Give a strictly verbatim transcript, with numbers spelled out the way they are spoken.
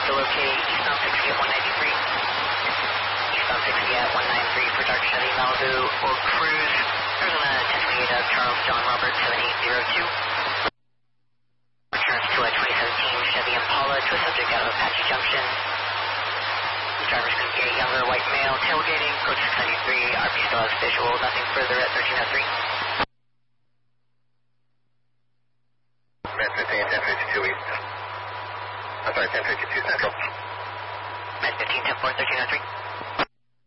still okay. Eastbound sixty at one ninety-three. Eastbound sixty at one ninety-three for dark Chevy Malibu or Cruise. There's a ten twenty-eight of Charles John Robert seven eight zero two. Returns to a twenty seventeen Chevy Impala to a subject out of Apache Junction. The driver's going to be a younger white male tailgating, code six ninety-three. R P still has visual, nothing further at thirteen oh three. Med fifteen, ten fifty-two East. I'm sorry, ten fifty-two Central. Med fifteen, ten four, thirteen oh three.